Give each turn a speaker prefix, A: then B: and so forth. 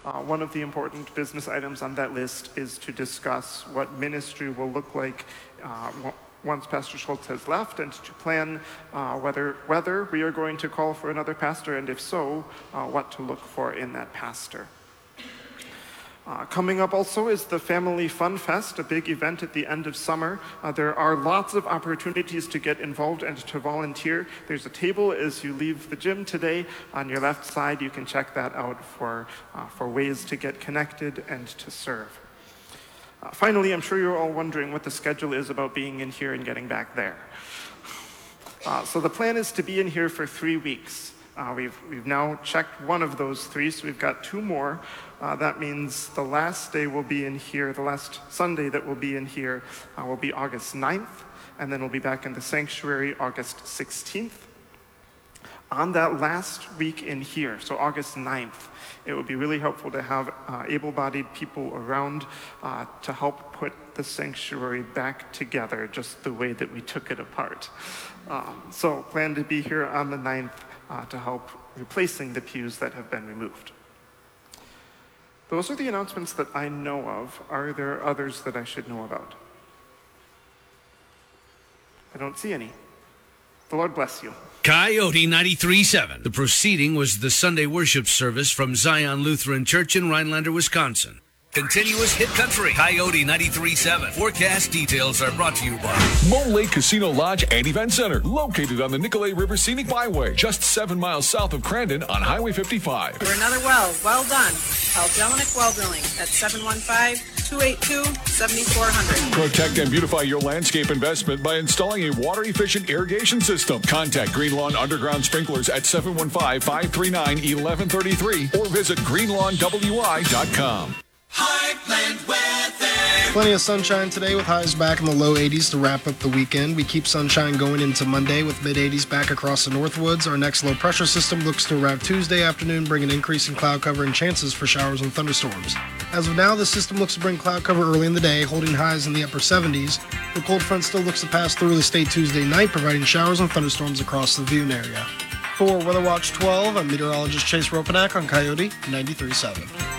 A: One of the important business items on that list is to discuss what ministry will look like once Pastor Schultz has left, and to plan whether we are going to call for another pastor, and if so, what to look for in that pastor. Coming up also is the Family Fun Fest, a big event at the end of summer. There are lots of opportunities to get involved and to volunteer. There's a table as you leave the gym today. On your left side, you can check that out for ways to get connected and to serve. Finally, I'm sure you're all wondering what the schedule is about being in here and getting back there. So the plan is to be in here for 3 weeks. We've now checked one of those 3, so we've got 2 more. That means the last day we'll be in here, the last Sunday that we'll be in here will be August 9th, and then we'll be back in the sanctuary August 16th. On that last week in here, so August 9th, it would be really helpful to have able-bodied people around to help put the sanctuary back together just the way that we took it apart. So plan to be here on the 9th to help replacing the pews that have been removed. Those are the announcements that I know of. Are there others that I should know about? I don't see any. The Lord bless you.
B: Coyote 93.7. The proceeding was the Sunday worship service from Zion Lutheran Church in Rhinelander, Wisconsin. Continuous hit country. Coyote 93.7. Forecast details are brought to you by
C: Mole Lake Casino Lodge and Event Center, located on the Nicolay River Scenic Byway, just 7 miles south of Crandon on Highway 55.
D: For another well done. Call Jelinek Well Drilling at 715-282-7400.
C: Protect and beautify your landscape investment by installing a water-efficient irrigation system. Contact Green Lawn Underground Sprinklers at 715-539-1133 or visit greenlawnwi.com.
E: Heartland weather.
F: Plenty of sunshine today with highs back in the low 80s to wrap up the weekend. We keep sunshine going into Monday with mid-80s back across the Northwoods. Our next low pressure system looks to arrive Tuesday afternoon, bringing increase in cloud cover and chances for showers and thunderstorms. As of now, the system looks to bring cloud cover early in the day, holding highs in the upper 70s. The cold front still looks to pass through the state Tuesday night, providing showers and thunderstorms across the Viewing area. For Weather Watch 12, I'm meteorologist Chase Ropanak on Coyote 93.7.